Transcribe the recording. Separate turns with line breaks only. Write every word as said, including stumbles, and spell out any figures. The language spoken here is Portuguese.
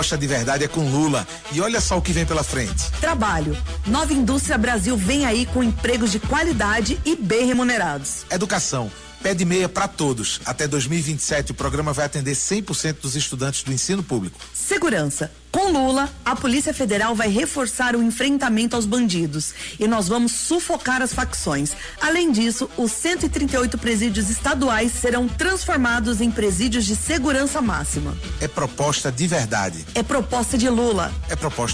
Proposta de verdade é com Lula. E olha só o que vem pela frente.
Trabalho. Nova Indústria Brasil vem aí com empregos de qualidade e bem remunerados.
Educação. Pé de meia para todos. Até dois mil e vinte e sete, o programa vai atender cem por cento dos estudantes do ensino público.
Segurança. Com Lula, a Polícia Federal vai reforçar o enfrentamento aos bandidos e nós vamos sufocar as facções. Além disso, os cento e trinta e oito presídios estaduais serão transformados em presídios de segurança máxima.
É proposta de verdade.
É proposta de Lula.
É proposta